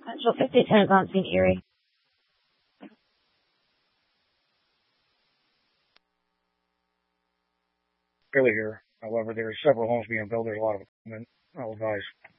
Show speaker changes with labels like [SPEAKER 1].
[SPEAKER 1] Potential 50 tenants on scene, Erie.
[SPEAKER 2] Really here. However, there are several homes being built. There's a lot of equipment. I'll advise.